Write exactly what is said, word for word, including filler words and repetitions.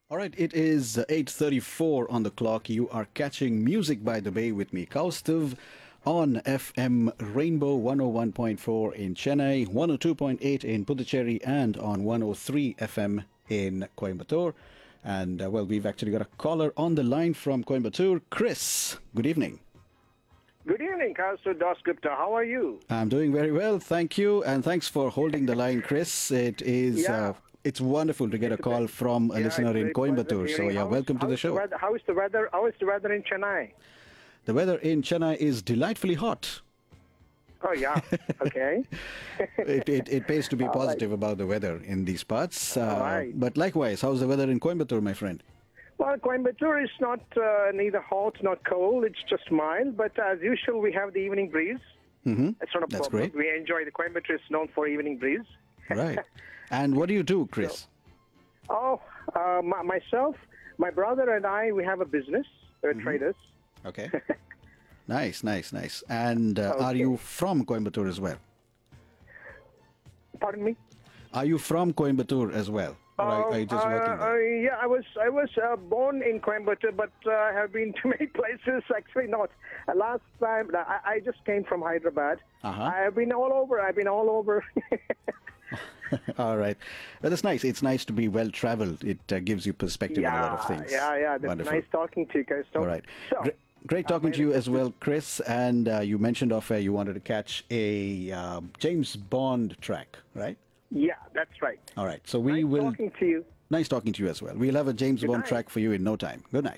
All right, it is eight thirty-four on the clock. You are catching Music by the Bay with me, Kaustav, on F M Rainbow one oh one point four in Chennai, one oh two point eight in Puducherry, and on one oh three F M in Coimbatore. And, uh, well, we've actually got a caller on the line from Coimbatore. Chris, good evening. Good evening, Councillor Dasgupta. How are you? I'm doing very well, thank you. And thanks for holding the line, Chris. It is... Yeah. Uh, It's wonderful to get a call from a Yeah, listener it's in very pleasure Coimbatore. So, hearing. yeah, How's- welcome to the how's show. weather- How is the weather? How is the weather in Chennai? The weather in Chennai is delightfully hot. Oh yeah. Okay. It, it, it pays to be All positive about the weather in these parts. Uh, All right. But likewise, how's the weather in Coimbatore, my friend? Well, Coimbatore is not uh, neither hot nor cold. It's just mild. But as usual, we have the evening breeze. Mm-hmm. It's not a That's problem. great. We enjoy the Coimbatore is known for evening breeze. Right. And what do you do, Chris? Oh, uh, my, myself, my brother, and I, we have a business. We're Mm-hmm. traders. Okay. Nice, nice, nice. And uh, are Okay. you from Coimbatore as well? Pardon me. Are you from Coimbatore as well? Or are, are you just Um, working uh, there? uh, yeah, I was I was uh, born in Coimbatore, but uh, I have been to many places. Actually, not. Uh, last time, I, I just came from Hyderabad. Uh-huh. I have been all over. I've been all over. All right. Well, that's nice. It's nice to be well traveled. It uh, gives you perspective on a lot of yeah, things. yeah, yeah. That's Wonderful. nice talking to you guys. So, All right. So, Gre- Great uh, talking my to you name as well, Chris. And uh, you mentioned off air you wanted to catch a uh, James Bond track, right? yeah, that's right. All right. So we nice will. talking to you. Nice talking to you as well. We'll have a James Good Bond night. track for you in no time. Good night.